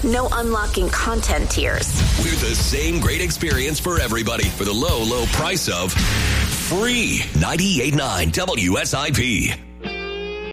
No unlocking content tiers. We're the same great experience for everybody for the low, low price of free. 98.9 WSIP.